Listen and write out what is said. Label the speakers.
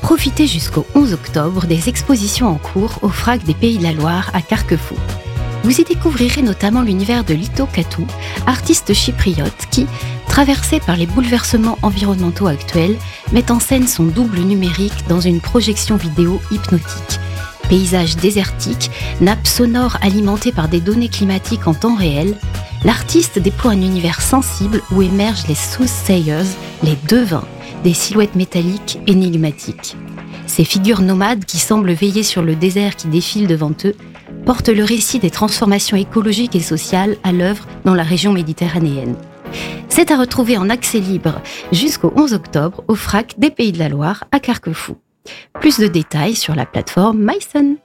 Speaker 1: Profitez jusqu'au 11 octobre des expositions en cours au FRAC des Pays de la Loire à Carquefou. Vous y découvrirez notamment l'univers de Lito Katou, artiste chypriote qui, traversé par les bouleversements environnementaux actuels, met en scène son double numérique dans une projection vidéo hypnotique. Paysages désertiques, nappes sonores alimentées par des données climatiques en temps réel, l'artiste déploie un univers sensible où émergent les soothsayers, les devins, des silhouettes métalliques énigmatiques. Ces figures nomades qui semblent veiller sur le désert qui défile devant eux portent le récit des transformations écologiques et sociales à l'œuvre dans la région méditerranéenne. C'est à retrouver en accès libre jusqu'au 11 octobre au FRAC des Pays de la Loire à Carquefou. Plus de détails sur la plateforme myson.